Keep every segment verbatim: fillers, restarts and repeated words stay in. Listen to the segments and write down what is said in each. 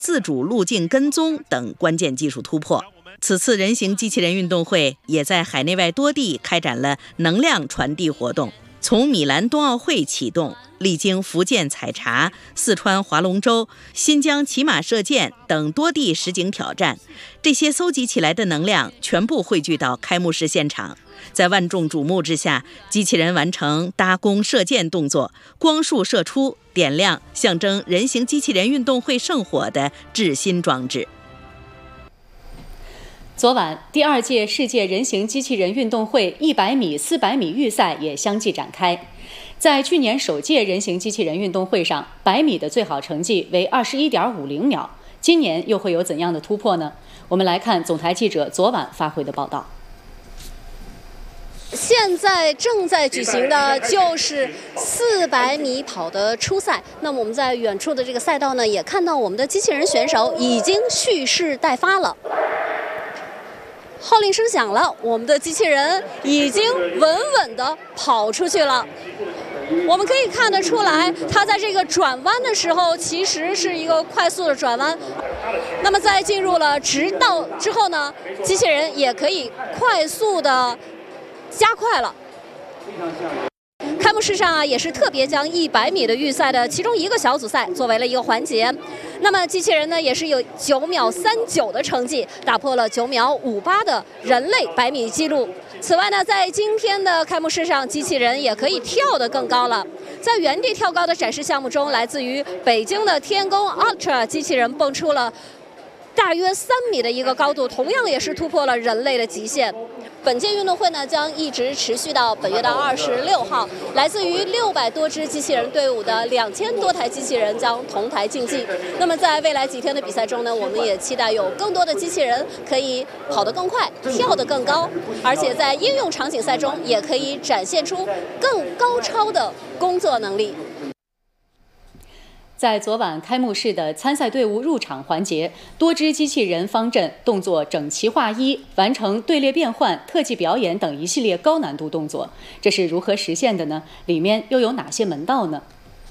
自主路径跟踪等关键技术突破。此次人形机器人运动会也在海内外多地开展了能量传递活动，从米兰冬奥会启动，历经福建采茶、四川划龙舟、新疆骑马射箭等多地实景挑战，这些搜集起来的能量全部汇聚到开幕式现场。在万众瞩目之下，机器人完成搭弓射箭动作，光束射出，点亮象征人形机器人运动会圣火的制芯装置。 昨晚，第二届世界人形机器人运动会一百米、四百米预赛也相继展开。在去年首届人形机器人运动会上，百米的最好成绩为二十一点五零秒。今年又会有怎样的突破呢？我们来看总台记者昨晚发回的报道。 现在正在举行的就是四百米跑的初赛。那么我们在远处的这个赛道呢，也看到我们的机器人选手已经蓄势待发了。号令声响了，我们的机器人已经稳稳地跑出去了。我们可以看得出来，它在这个转弯的时候，其实是一个快速的转弯。那么在进入了直道之后呢，机器人也可以快速的加快了。开幕式上啊，也是特别将一百米的预赛的其中一个小组赛作为了一个环节。那么机器人呢，也是有九秒三九的成绩，打破了九秒五八的人类百米纪录。此外呢，在今天的开幕式上，机器人也可以跳得更高了。在原地跳高的展示项目中，来自于北京的天宫 Ultra 机器人蹦出了大约三米的一个高度，同样也是突破了人类的极限。本届运动会呢，将一直持续到本月的二十六号。来自于六百多支机器人队伍的两千多台机器人将同台竞技。那么在未来几天的比赛中呢，我们也期待有更多的机器人可以跑得更快，跳得更高，而且在应用场景赛中也可以展现出更高超的工作能力。 在昨晚开幕式的参赛队伍入场环节，多支机器人方阵动作整齐划一，完成队列变换、特技表演等一系列高难度动作。这是如何实现的呢？里面又有哪些门道呢？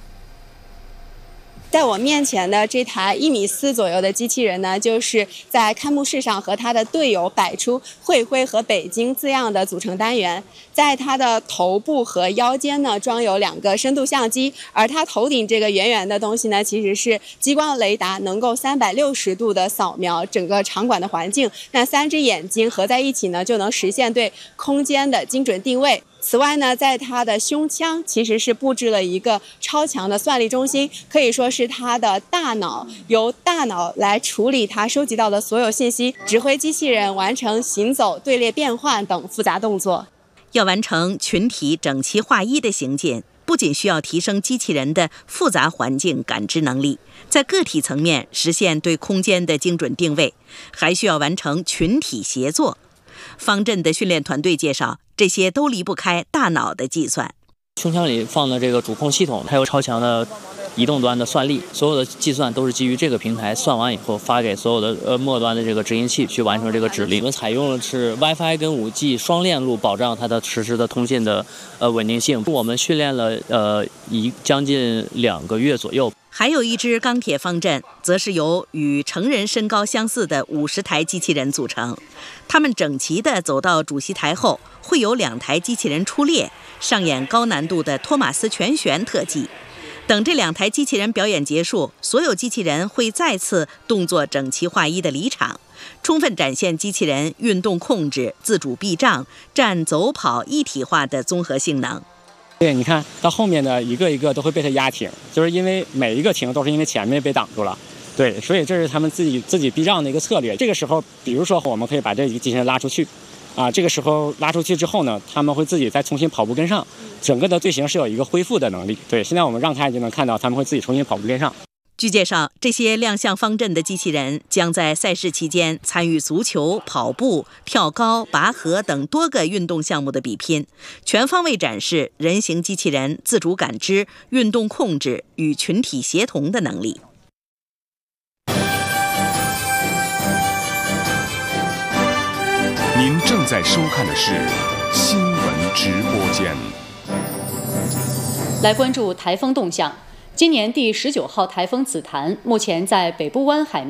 在我面前的这台一米四左右的机器人呢，就是在开幕式上和他的队友摆出会徽和北京字样的组成单元。在它的头部和腰间呢，装有两个深度相机，而它头顶这个圆圆的东西呢，其实是激光雷达，能够三百六十度的扫描整个场馆的环境。那三只眼睛合在一起呢，就能实现对空间的精准定位。此外呢，在它的胸腔其实是布置了一个超强的算力中心，可以说是它的大脑，由大脑来处理它收集到的所有信息，指挥机器人完成行走、队列变换等复杂动作。 要完成群体整齐划一的行进，不仅需要提升机器人的复杂环境感知能力，在个体层面实现对空间的精准定位，还需要完成群体协作。方阵的训练团队介绍，这些都离不开大脑的计算。 胸腔里放的这个主控系统，还有超强的移动端的算力，所有的计算都是基于这个平台算完以后发给所有的呃末端的这个执行器去完成这个指令。我们采用的是 WiFi 跟 五 G 双链路，保障它的实时的通信的呃稳定性。我们训练了呃一将近两个月左右。 还有一支钢铁方阵，则是由与成人身高相似的五十台机器人组成。他们整齐地走到主席台后，会有两台机器人出列，上演高难度的托马斯全旋特技。等这两台机器人表演结束，所有机器人会再次动作整齐划一地离场，充分展现机器人运动控制、自主避障、站走跑一体化的综合性能。 对，你看到后面的一个一个都会被它压停，就是因为每一个停都是因为前面被挡住了。对，所以这是他们自己自己避障的一个策略。这个时候，比如说我们可以把这一个机器人拉出去，啊，这个时候拉出去之后呢，他们会自己再重新跑步跟上，整个的队形是有一个恢复的能力。对，现在我们让开就能看到他们会自己重新跑步跟上。 据介绍，这些亮相方阵的机器人将在赛事期间参与足球、跑步、跳高、拔河等多个运动项目的比拼，全方位展示人形机器人自主感知、运动控制与群体协同的能力。 您正在收看的是新闻直播间。 来关注台风动向。 今年第十九号台风紫檀目前在北部湾海